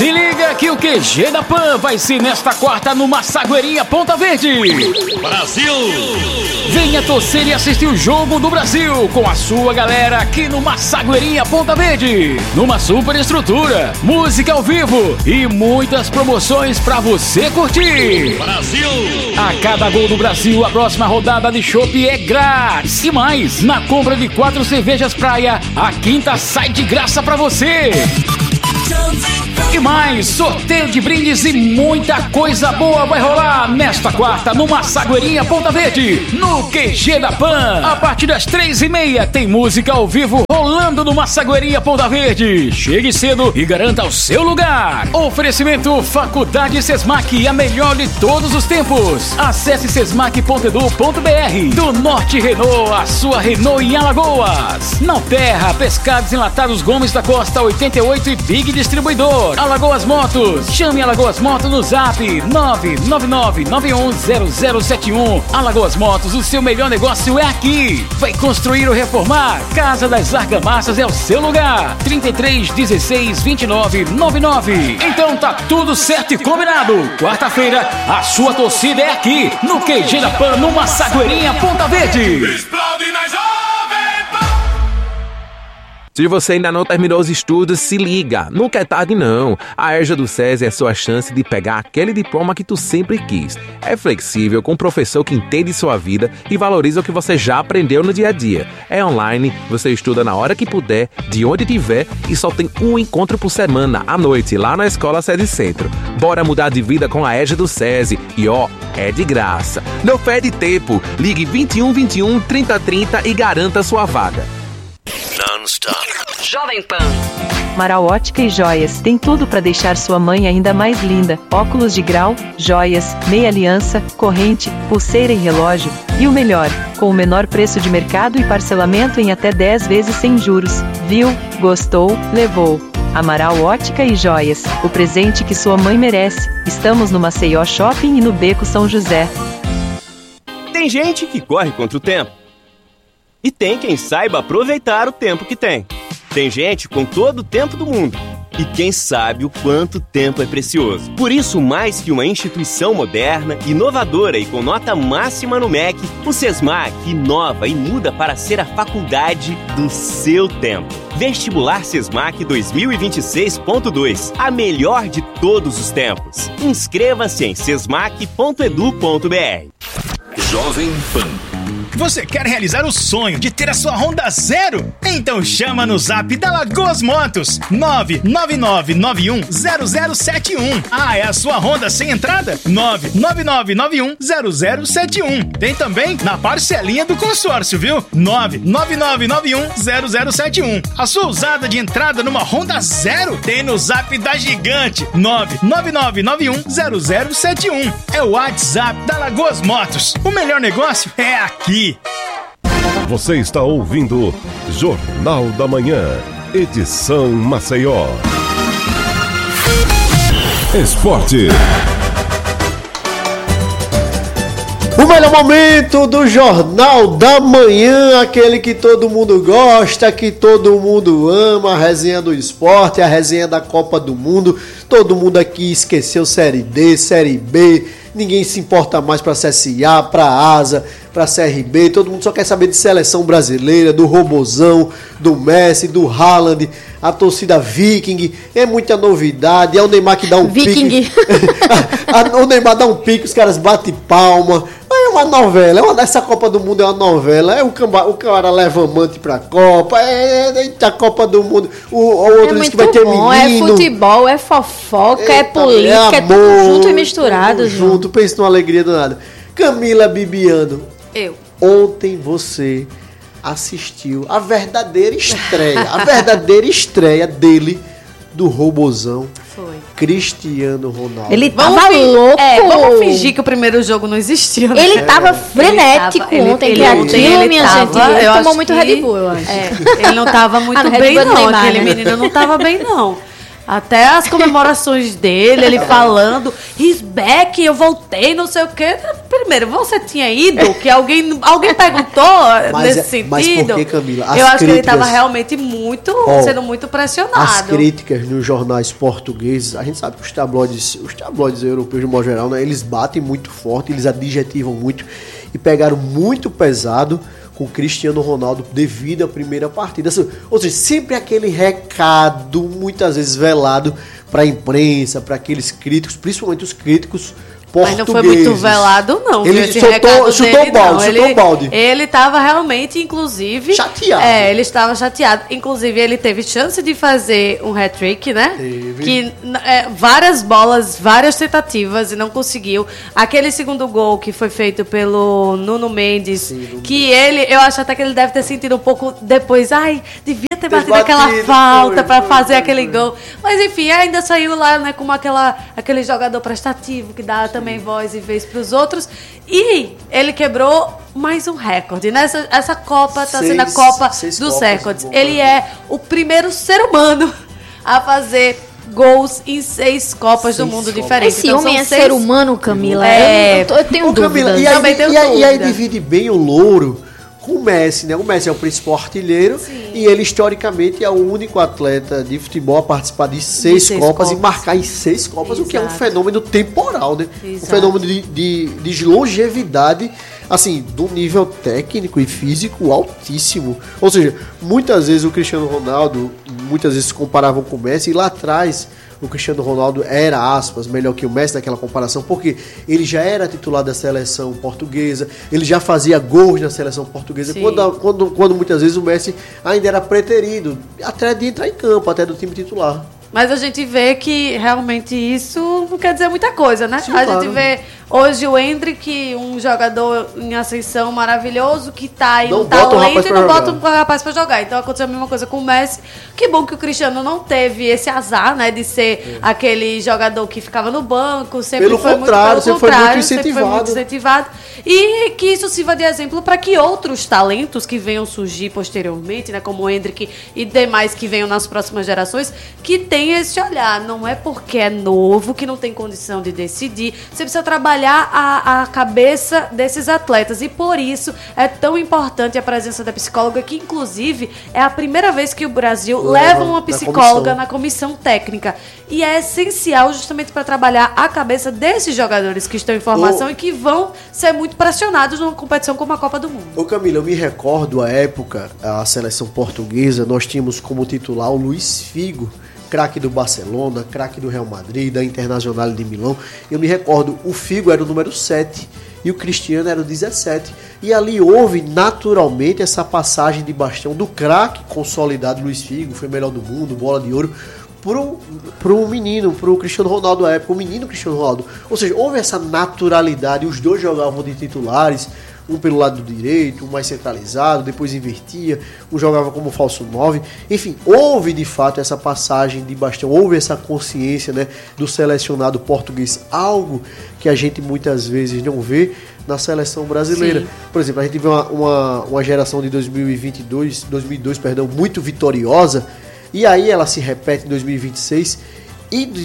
Se liga que o QG da PAN vai ser nesta quarta no Massagueirinha Ponta Verde. Brasil! Venha torcer e assistir o jogo do Brasil com a sua galera aqui no Massagueirinha Ponta Verde. Numa super estrutura, música ao vivo e muitas promoções pra você curtir. Brasil! A cada gol do Brasil, a próxima rodada de chopp é grátis. E mais, na compra de 4 cervejas praia, a quinta sai de graça pra você. E mais, sorteio de brindes e muita coisa boa vai rolar nesta quarta no Massagueirinha Ponta Verde, no QG da PAN. A partir das 3h30 tem música ao vivo rolando no Massagueirinha Ponta Verde. Chegue cedo e garanta o seu lugar. Oferecimento Faculdade Sesmac, a melhor de todos os tempos. Acesse sesmac.edu.br. Do Norte Renault, a sua Renault em Alagoas. Não Terra, Pescados Enlatados Gomes da Costa 88 e Big Distribuidor. Alagoas Motos, chame Alagoas Motos no zap 999910071. Alagoas Motos, o seu melhor negócio é aqui. Vai construir ou reformar? Casa das Argamassas é o seu lugar. 33162999. Então tá tudo certo e combinado. Quarta-feira, a sua torcida é aqui, no QG da PAN, no Massagueirinha Ponta Verde. Explode na Jovem Pan! Se você ainda não terminou os estudos, se liga, nunca é tarde não. A EJA do SESI é a sua chance de pegar aquele diploma que tu sempre quis. É flexível, com um professor que entende sua vida e valoriza o que você já aprendeu no dia a dia. É online, você estuda na hora que puder, de onde tiver e só tem um encontro por semana, à noite, lá na Escola SESI Centro. Bora mudar de vida com a EJA do SESI e é de graça. Não perde tempo, ligue 2121 3030 e garanta sua vaga. Non-stop. Jovem Pan. Amaral Ótica e Joias tem tudo para deixar sua mãe ainda mais linda. Óculos de grau, joias, meia aliança, corrente, pulseira e relógio. E o melhor, com o menor preço de mercado e parcelamento em até 10 vezes sem juros. Viu? Gostou? Levou. Amaral Ótica e Joias, o presente que sua mãe merece. Estamos no Maceió Shopping e no Beco São José. Tem gente que corre contra o tempo. E tem quem saiba aproveitar o tempo que tem. Tem gente com todo o tempo do mundo. E quem sabe o quanto tempo é precioso. Por isso, mais que uma instituição moderna, inovadora e com nota máxima no MEC, o Sesmac inova e muda para ser a faculdade do seu tempo. Vestibular Sesmac 2026.2, a melhor de todos os tempos. Inscreva-se em sesmac.edu.br. Jovem Pan. Você quer realizar o sonho de ter a sua Honda zero? Então chama no zap da Alagoas Motos 999910071. Ah, é a sua Honda sem entrada? 999910071. Tem também na parcelinha do consórcio, viu? 999910071. A sua usada de entrada numa Honda zero tem no zap da Gigante 999910071. É o WhatsApp da Alagoas Motos. O melhor negócio é aqui. Você está ouvindo Jornal da Manhã, edição Maceió. Esporte. O melhor momento do Jornal da Manhã, aquele que todo mundo gosta, que todo mundo ama, a resenha do esporte, a resenha da Copa do Mundo. Todo mundo aqui esqueceu Série D, Série B, ninguém se importa mais para CSA, para ASA, para CRB, todo mundo só quer saber de seleção brasileira, do Robozão, do Messi, do Haaland, a torcida Viking, é muita novidade, é o Neymar que dá um pique. O Neymar dá um pique, os caras batem palma. É uma novela, essa Copa do Mundo é uma novela, é o cara leva amante pra Copa, a Copa do Mundo, o outro diz que vai ter menino. É futebol, é fofoca, é política, é tudo junto e misturado. Junto, pensa numa alegria danada. Camila Bibiano, ontem você assistiu a verdadeira estreia dele, do Robozão. Foi. Cristiano Ronaldo. Ele tava louco. Vamos fingir que o primeiro jogo não existiu. Né? Ele tava frenético ontem, criativo, minha gente. Ele tomou muito Red Bull, eu acho. Ele não tava muito bem, não. Aquele menino não tava bem, não. Até as comemorações dele, ele falando, he's back, eu voltei, não sei o quê. Primeiro, você tinha ido? Que alguém perguntou nesse sentido? Mas por que, Camila? Eu acho que ele estava realmente sendo muito pressionado. As críticas nos jornais portugueses, a gente sabe que os tabloides europeus, de modo geral, né, eles batem muito forte, eles adjetivam muito e pegaram muito pesado com o Cristiano Ronaldo devido à primeira partida. Ou seja, sempre aquele recado, muitas vezes velado para a imprensa, para aqueles críticos, principalmente os críticos portugueses. Mas não foi muito velado, não. Ele chutou o balde. Ele estava realmente, inclusive... chateado. Ele estava chateado. Inclusive, ele teve chance de fazer um hat-trick, né? Teve. Que várias bolas, várias tentativas e não conseguiu. Aquele segundo gol que foi feito pelo Nuno Mendes, que eu acho até que ele deve ter sentido um pouco depois, devia ter batido aquela falta para fazer aquele gol. Mas enfim, ainda saiu lá, né, como aquele jogador prestativo que dá também voz e vez para os outros. E ele quebrou mais um recorde. Essa Copa está sendo a Copa dos recordes. Ele é o primeiro ser humano a fazer gols em 6 Copas do Mundo diferentes. Esse homem é ser humano, Camila? Eu tenho dúvidas. E aí divide bem o louro com o Messi, né? O Messi é o principal artilheiro. Sim. E ele, historicamente, é o único atleta de futebol a participar de 6 Copas e marcar em 6 Copas, exato, o que é um fenômeno temporal, né? Exato. Um fenômeno de longevidade, assim, de um nível técnico e físico altíssimo. Ou seja, muitas vezes o Cristiano Ronaldo, muitas vezes se comparavam com o Messi, e lá atrás o Cristiano Ronaldo era, aspas, melhor que o Messi naquela comparação, porque ele já era titular da seleção portuguesa, ele já fazia gols na seleção portuguesa, quando muitas vezes o Messi ainda era preterido, até de entrar em campo, até do time titular. Mas a gente vê que realmente isso não quer dizer muita coisa, né? Sim, a claro. gente vê hoje o Endrick, um jogador em ascensão maravilhoso, que tá aí no talento e não bota um rapaz pra jogar. Então aconteceu a mesma coisa com o Messi. Que bom que o Cristiano não teve esse azar, né? De ser aquele jogador que ficava no banco, sempre foi muito incentivado. E que isso sirva de exemplo para que outros talentos que venham surgir posteriormente, né? Como o Endrick e demais que venham nas próximas gerações, que tenham esse olhar. Não é porque é novo que não tem condição de decidir. Você precisa trabalhar a cabeça desses atletas. E por isso é tão importante a presença da psicóloga, que inclusive é a primeira vez que o Brasil leva uma psicóloga na comissão técnica. E é essencial justamente para trabalhar a cabeça desses jogadores que estão em formação e que vão ser muito pressionados numa competição como a Copa do Mundo. Ô Camila, eu me recordo a época, a seleção portuguesa, nós tínhamos como titular o Luís Figo, craque do Barcelona, craque do Real Madrid, da Internacional de Milão. Eu me recordo, o Figo era o número 7 e o Cristiano era o 17. E ali houve naturalmente essa passagem de bastão do craque consolidado Luís Figo, foi melhor do mundo, bola de ouro, pro menino, pro Cristiano Ronaldo à época, o menino Cristiano Ronaldo. Ou seja, houve essa naturalidade, os dois jogavam de titulares, um pelo lado direito, um mais centralizado, depois invertia, um jogava como falso 9. Enfim, houve de fato essa passagem de bastão, houve essa consciência, né, do selecionado português, algo que a gente muitas vezes não vê na seleção brasileira. Sim. Por exemplo, a gente vê uma geração de 2002, muito vitoriosa, e aí ela se repete em 2026, e de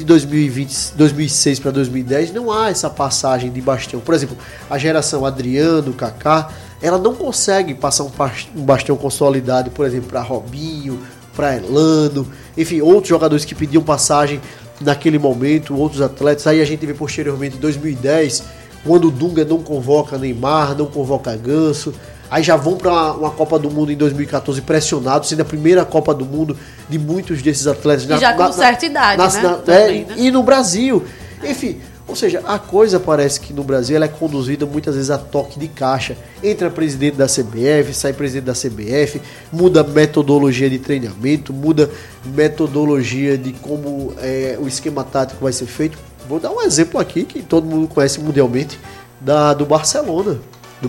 2006 para 2010 não há essa passagem de bastão. Por exemplo, a geração Adriano, Kaká, ela não consegue passar um bastão consolidado, por exemplo, para Robinho, para Elano, enfim, outros jogadores que pediam passagem naquele momento, outros atletas. Aí a gente vê posteriormente em 2010, quando o Dunga não convoca Neymar, não convoca Ganso. Aí já vão para uma Copa do Mundo em 2014 pressionados, sendo a primeira Copa do Mundo de muitos desses atletas. E já com certa idade, né? Também, né? E no Brasil. Enfim, ou seja, a coisa parece que no Brasil ela é conduzida muitas vezes a toque de caixa. Entra presidente da CBF, sai presidente da CBF, muda metodologia de treinamento, muda metodologia de como o esquema tático vai ser feito. Vou dar um exemplo aqui que todo mundo conhece mundialmente, do Barcelona.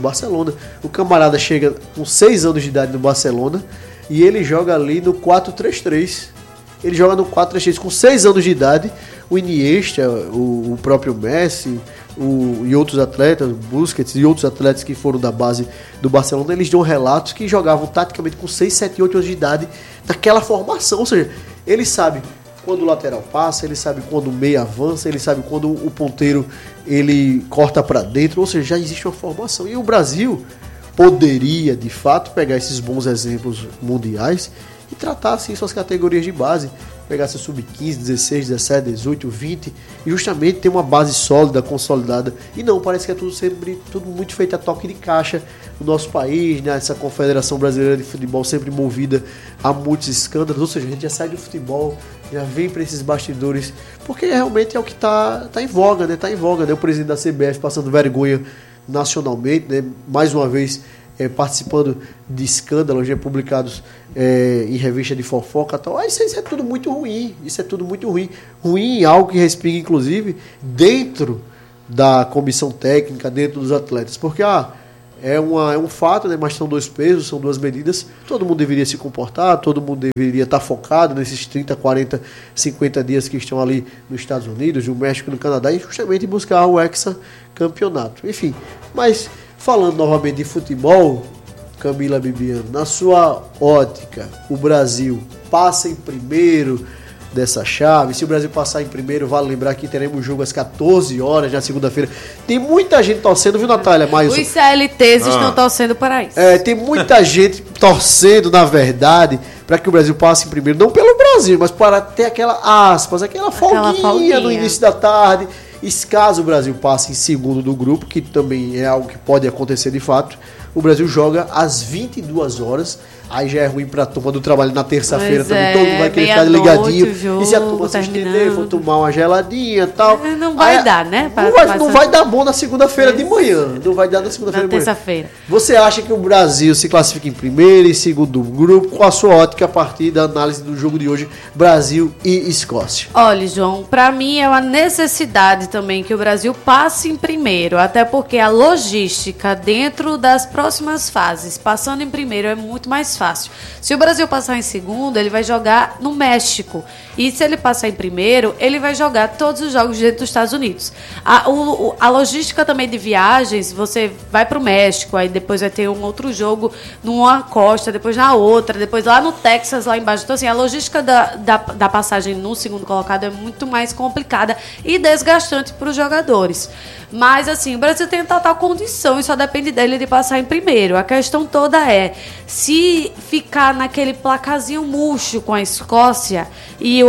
O camarada chega com 6 anos de idade no Barcelona e ele joga ali no 4-3-3. Ele joga no 4-3-3 com 6 anos de idade. O Iniesta, o próprio Messi e outros atletas, Busquets e outros atletas que foram da base do Barcelona, eles dão relatos que jogavam taticamente com 6, 7, 8 anos de idade naquela formação. Ou seja, ele sabe quando o lateral passa, ele sabe quando o meia avança, ele sabe quando o ponteiro ele corta para dentro, ou seja, já existe uma formação. E o Brasil poderia, de fato, pegar esses bons exemplos mundiais e tratar assim suas categorias de base, pegar seu sub-15, 16, 17, 18, 20 e justamente ter uma base sólida, consolidada. E não, parece que é tudo muito feito a toque de caixa no nosso país, né? Essa Confederação Brasileira de Futebol sempre movida a muitos escândalos, ou seja, a gente já sai do futebol, já vem para esses bastidores, porque realmente é o que tá em voga, né? Tá em voga, né? O presidente da CBF passando vergonha nacionalmente, né? Mais uma vez participando de escândalos, né? Publicados em revista de fofoca e tal. Isso é tudo muito ruim. Isso é tudo muito ruim. Ruim em algo que respinga, inclusive, dentro da comissão técnica, dentro dos atletas. Porque é um fato, né? Mas são dois pesos, são duas medidas. Todo mundo deveria se comportar, todo mundo deveria estar focado nesses 30, 40, 50 dias que estão ali nos Estados Unidos, no México, no Canadá, e justamente buscar o hexacampeonato. Enfim, mas falando novamente de futebol, Camila Bibiano, na sua ótica, o Brasil passa em primeiro dessa chave? Se o Brasil passar em primeiro, vale lembrar que teremos jogo às 14 horas na segunda-feira. Tem muita gente torcendo, viu, Natália? Mas os CLTs estão torcendo para isso. Tem muita gente torcendo, na verdade, para que o Brasil passe em primeiro. Não pelo Brasil, mas para ter aquela folguinha no início da tarde. E caso o Brasil passe em segundo do grupo, que também é algo que pode acontecer de fato, o Brasil joga às 22 horas. Aí já é ruim pra turma do trabalho na terça-feira também. Todo mundo vai querer ficar ligadinho. Jogo, e se a turma se estender, for tomar uma geladinha e tal. Não vai dar, né? Não vai dar bom na segunda-feira de manhã. Não vai dar na segunda-feira de manhã. Terça-feira. Você acha que o Brasil se classifica em primeiro e segundo grupo? Com a sua ótica a partir da análise do jogo de hoje, Brasil e Escócia? Olha, João, pra mim é uma necessidade também que o Brasil passe em primeiro. Até porque a logística dentro das próximas fases, passando em primeiro, é muito mais fácil. Se o Brasil passar em segundo, ele vai jogar no México. E se ele passar em primeiro, ele vai jogar todos os jogos dentro dos Estados Unidos. A logística também de viagens, você vai para o México, aí depois vai ter um outro jogo numa costa, depois na outra, depois lá no Texas, lá embaixo. Então, assim, a logística da passagem no segundo colocado é muito mais complicada e desgastante para os jogadores. Mas, assim, o Brasil tem total condição e só depende dele de passar em primeiro. A questão toda é, se ficar naquele placazinho murcho com a Escócia e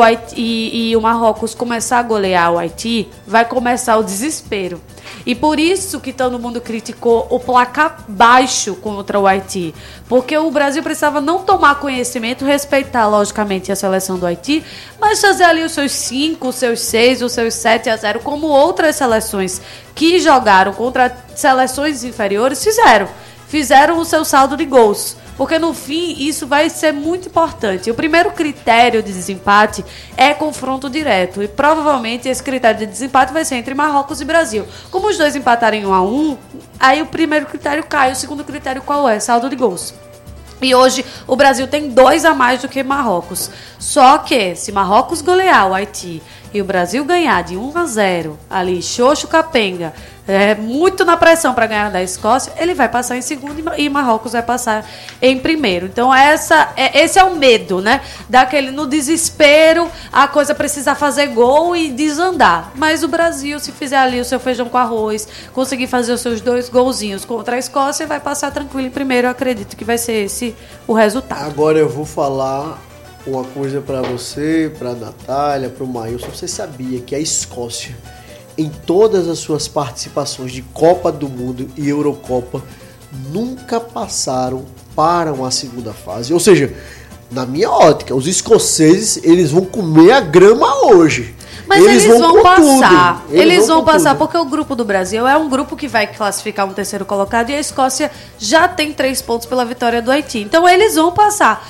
o Marrocos começar a golear o Haiti, vai começar o desespero. E por isso que todo mundo criticou o placar baixo contra o Haiti. Porque o Brasil precisava não tomar conhecimento, respeitar, logicamente, a seleção do Haiti, mas fazer ali os seus 5, os seus 6, os seus 7-0, como outras seleções que jogaram contra seleções inferiores fizeram o seu saldo de gols. Porque no fim isso vai ser muito importante. O primeiro critério de desempate é confronto direto. E provavelmente esse critério de desempate vai ser entre Marrocos e Brasil. Como os dois empatarem 1-1, aí o primeiro critério cai. O segundo critério qual é? Saldo de gols. E hoje o Brasil tem 2 a mais do que Marrocos. Só que se Marrocos golear o Haiti e o Brasil ganhar de 1-0, ali, xoxo capenga, muito na pressão para ganhar da Escócia, ele vai passar em segundo e Marrocos vai passar em primeiro. Então esse é o medo, né? Daquele no desespero, a coisa precisa fazer gol e desandar. Mas o Brasil, se fizer ali o seu feijão com arroz, conseguir fazer os seus 2 golzinhos contra a Escócia, vai passar tranquilo em primeiro. Eu acredito que vai ser esse o resultado. Agora eu vou falar uma coisa para você, para Natália, para o Maílson. Você sabia que a Escócia, em todas as suas participações de Copa do Mundo e Eurocopa, nunca passaram para uma segunda fase? Ou seja, na minha ótica, os escoceses, eles vão comer a grama hoje. Mas eles vão passar. Eles vão passar, porque o grupo do Brasil é um grupo que vai classificar um terceiro colocado e a Escócia já tem 3 pontos pela vitória do Haiti. Então eles vão passar.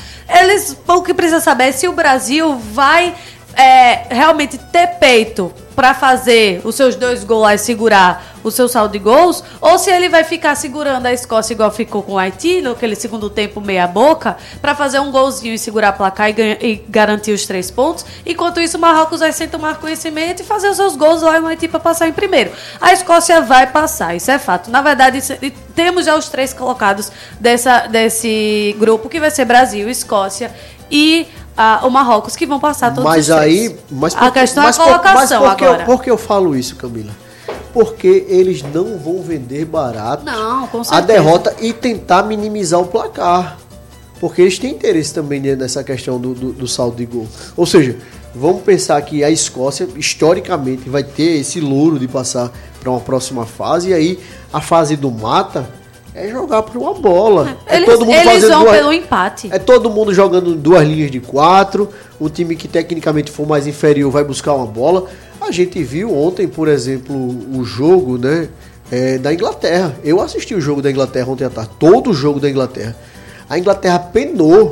O que precisa saber é se o Brasil vai realmente ter peito para fazer os seus 2 gols e segurar o seu saldo de gols, ou se ele vai ficar segurando a Escócia igual ficou com o Haiti, naquele segundo tempo meia boca, para fazer um golzinho e segurar a placar e garantir os 3 pontos, enquanto isso o Marrocos vai sem tomar conhecimento e fazer os seus gols lá no Haiti para passar em primeiro. A Escócia vai passar, isso é fato. Na verdade, temos já os 3 colocados desse grupo, que vai ser Brasil, Escócia e o Marrocos, que vão passar todos mas os aí, três. A questão é a colocação agora. Por que eu falo isso, Camila? Porque eles não vão vender barato com certeza. a derrota e tentar minimizar o placar. Porque eles têm interesse também nessa questão do saldo de gol. Ou seja, vamos pensar que a Escócia, historicamente, vai ter esse louro de passar para uma próxima fase. E aí, a fase do mata é jogar por uma bola. Eles vão pelo empate. É todo mundo jogando 2 linhas de 4. O time que tecnicamente for mais inferior vai buscar uma bola. A gente viu ontem, por exemplo, o jogo, né, da Inglaterra. Eu assisti o jogo da Inglaterra ontem à tarde. Todo o jogo da Inglaterra. A Inglaterra penou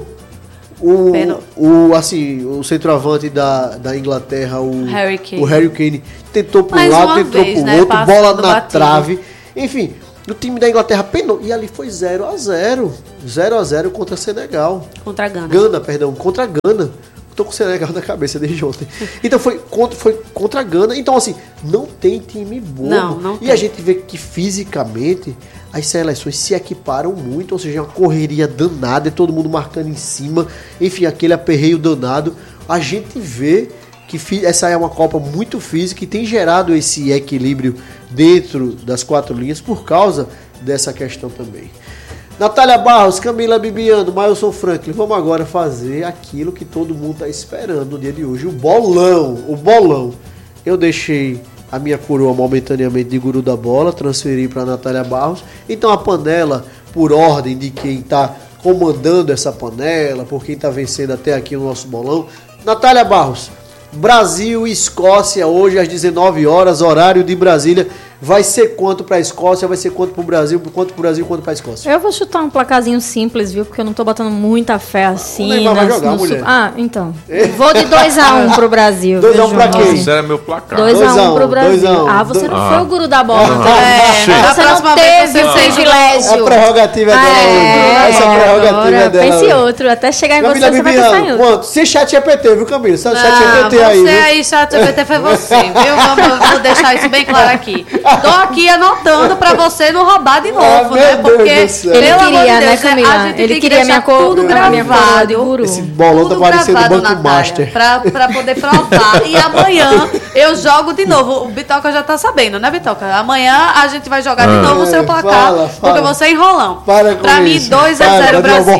o centroavante da Inglaterra, o Harry Kane, tentou por um lado, tentou por outro, bola na trave. Enfim, o time da Inglaterra penou. E ali foi 0-0. 0-0 contra Senegal. Contra a Gana. Contra a Gana. Tô com o Senegal na cabeça desde ontem. Então foi contra a Gana. Então, assim, não tem time bom. Não e a gente vê que fisicamente as seleções se equiparam muito. Ou seja, é uma correria danada, é todo mundo marcando em cima. Enfim, aquele aperreio danado. A gente vê que essa é uma Copa muito física e tem gerado esse equilíbrio dentro das 4 linhas por causa dessa questão também. Natália Barros, Camila Bibiano, Mailson Franklin, vamos agora fazer aquilo que todo mundo está esperando no dia de hoje, o bolão. Eu deixei a minha coroa momentaneamente de guru da bola, transferi para Natália Barros, então a panela, por ordem de quem está comandando essa panela, por quem está vencendo até aqui o nosso bolão, Natália Barros, Brasil e Escócia hoje às 19 horas, horário de Brasília. Vai ser quanto pra Escócia, vai ser quanto pro Brasil, quanto pra Escócia? Eu vou chutar um placarzinho simples, viu? Porque eu não tô botando muita fé assim. O Neymar vai jogar, mulher. Então. Vou de 2-1 pro Brasil. 2-1 pra quem? Isso era meu placar. 2-1 pro Brasil. 2-1. Você não foi o guru da bola. Você não teve o privilégio. A prerrogativa é dela. Essa prerrogativa é dela. Pense outro. Até chegar em Camila você vai pensar em outro. Quanto? Se chat GPT, viu, Camila? Se chat GPT aí. Você aí, chat GPT foi você, viu? Vamos deixar isso bem claro aqui. Tô aqui anotando pra você não roubar de novo, né? Porque, ele queria, né, Camila? Ele queria minha cor, tudo gravado. Esse bolão tá parecendo o Banco Master. Pra poder provar. E amanhã eu jogo de novo. O Bitoca já tá sabendo, né, Bitoca? Amanhã a gente vai jogar de novo o seu placar. Porque você é enrolão. Pra mim, 2-0 Brasil.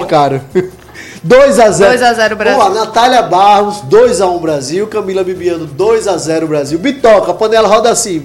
2-0 Brasil. Ó, Natália Barros, 2-1 Brasil. Camila Bibiano, 2-0 Brasil. Bitoca, a panela roda assim.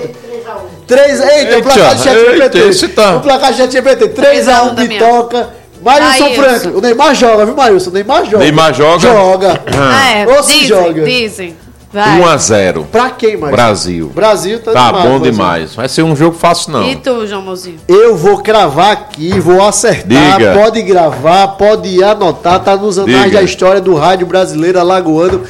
3, eita, o placar de ChatGPT. O placar de ChatGPT, 3-1 Bitoca. Marilson Franklin. O Neymar joga, viu, Marilson? Neymar joga. Joga. Ou se joga. Dizem. 1-0. Pra quem, mais? Brasil. Brasil tá demais, bom demais. Vai ser um jogo fácil, não. E tu, João Mozinho? Eu vou cravar aqui, vou acertar. Diga. Pode gravar, pode anotar. Tá nos anais da história do rádio brasileiro alagoano.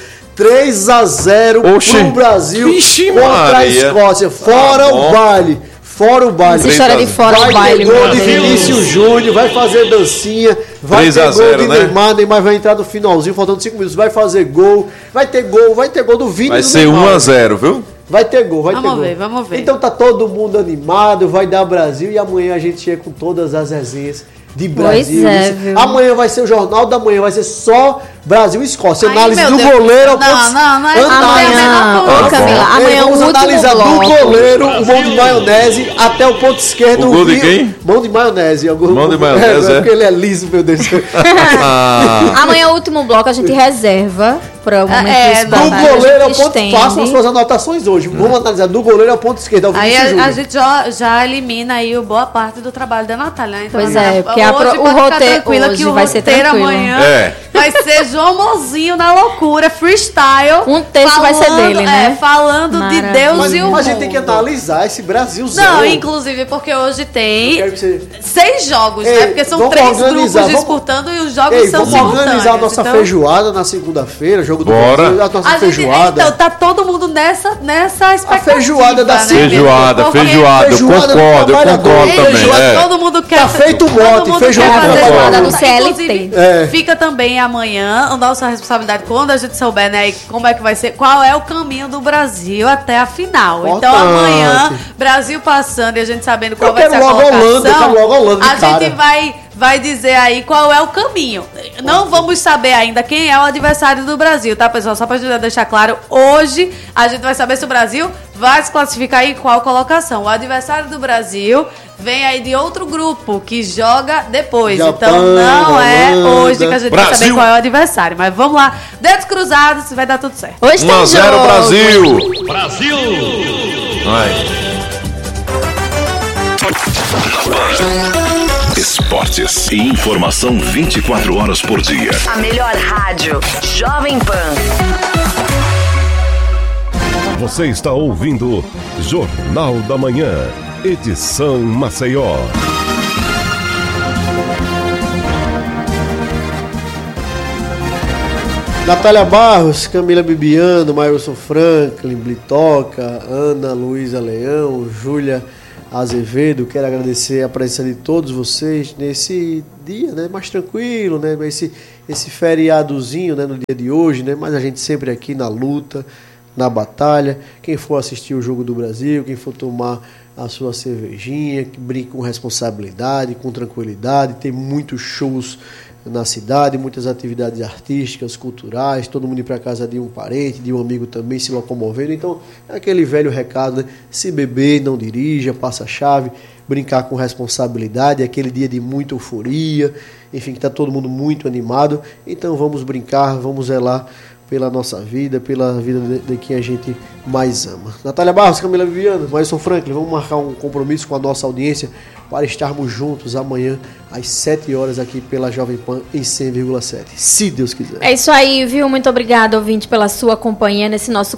3-0 pro Brasil. Vixe, contra Maria. a Escócia. Fora o baile. Essa história de fora o baile. Vai ter gol de Vinícius Júnior, vai fazer dancinha, vai ter gol de Neymar, Neymar vai entrar no finalzinho, faltando 5 minutos, vai fazer gol, vai ter gol do Vini. Vai ser 1-0, viu? Vai ter gol, Vamos ver. Então tá todo mundo animado, vai dar Brasil e amanhã a gente chega com todas as resenhas de Brasil. Pois é, viu? Amanhã vai ser o Jornal da Manhã, vai ser só Brasil e Escócia. Análise do goleiro ao ponto... Não é amanhã, Camila. Amanhã vamos o último analisar bloco. do goleiro, o mão de maionese, até o ponto esquerdo. O gol de quem? Mão de maionese. Mão de maionese, porque ele é liso, meu Deus. Amanhã o último bloco a gente reserva para o momento do goleiro ao ponto... Façam as suas anotações hoje. Vamos analisar do goleiro ao ponto esquerdo. Aí a gente já elimina aí boa parte do trabalho da Natália, né? Então, pois é, porque o roteiro hoje vai ser tranquilo. Amanhã vai ser João Mozinho na loucura, freestyle. Um terço vai ser dele, né? Falando de Deus e o mundo. Mas a gente tem que analisar esse Brasilzão. Não, inclusive porque hoje tem 6 jogos, né? Porque são 3 grupos disputando e os jogos são simultâneos. Vamos organizar a nossa feijoada na segunda-feira, jogo do Brasil, a nossa feijoada. Então, tá todo mundo nessa expectativa. A feijoada da feijoada, eu concordo também. Todo mundo quer. Tá feito o mote, feijoada do CLT. Fica também amanhã a nossa responsabilidade, quando a gente souber, né, como é que vai ser, qual é o caminho do Brasil até a final. Então amanhã, Brasil passando e a gente sabendo qual vai ser a colocação, Holanda, a gente vai vai dizer aí qual é o caminho. Não vamos saber ainda quem é o adversário do Brasil, tá, pessoal? Só para deixar claro, hoje a gente vai saber se o Brasil vai se classificar em qual colocação. O adversário do Brasil vem aí de outro grupo que joga depois. Japão, então não é hoje que a gente vai saber qual é o adversário. Mas vamos lá, dedos cruzados, vai dar tudo certo. Hoje tem 1-0 Brasil! Brasil! Vai. Esportes e informação 24 horas por dia. A melhor rádio, Jovem Pan. Você está ouvindo Jornal da Manhã, edição Maceió. Natália Barros, Camila Bibiano, Mailson Franklin, Blitoca, Ana Luísa Leão, Júlia Azevedo. Quero agradecer a presença de todos vocês nesse dia, né, mais tranquilo, né, esse feriadozinho, né, no dia de hoje, né, mas a gente sempre aqui na luta, na batalha. Quem for assistir o Jogo do Brasil, quem for tomar a sua cervejinha, que brinque com responsabilidade, com tranquilidade. Tem muitos shows na cidade, muitas atividades artísticas, culturais, todo mundo ir para casa de um parente, de um amigo também se locomovendo. Então, é aquele velho recado, né? Se beber, não dirija, passa a chave, brincar com responsabilidade, é aquele dia de muita euforia, enfim, que está todo mundo muito animado. Então, vamos brincar, vamos zelar pela nossa vida, pela vida de quem a gente mais ama. Natália Barros, Camila Viviano, Mailson Franklin, vamos marcar um compromisso com a nossa audiência para estarmos juntos amanhã às 7 horas aqui pela Jovem Pan em 100,7, se Deus quiser. É isso aí, viu? Muito obrigado, ouvinte, pela sua companhia nesse nosso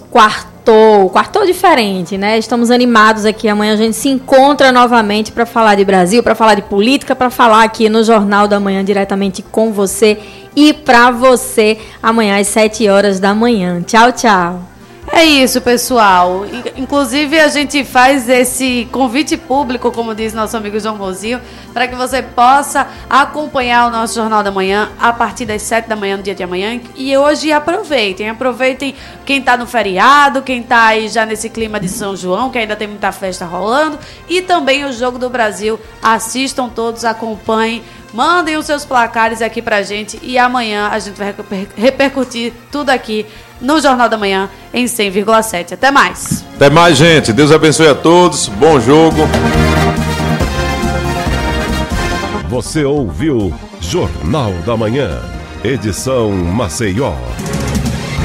quarto diferente, né? Estamos animados aqui, amanhã a gente se encontra novamente para falar de Brasil, para falar de política, para falar aqui no Jornal da Manhã diretamente com você e para você amanhã às 7 horas da manhã. Tchau, tchau. É isso, pessoal. Inclusive, a gente faz esse convite público, como diz nosso amigo João Mozinho, para que você possa acompanhar o nosso Jornal da Manhã a partir das 7 da manhã no dia de amanhã. E hoje aproveitem quem está no feriado, quem está aí já nesse clima de São João, que ainda tem muita festa rolando, e também o Jogo do Brasil. Assistam todos, acompanhem. Mandem os seus placares aqui pra gente e amanhã a gente vai repercutir tudo aqui no Jornal da Manhã em 100,7. Até mais. Até mais, gente. Deus abençoe a todos. Bom jogo. Você ouviu Jornal da Manhã, edição Maceió.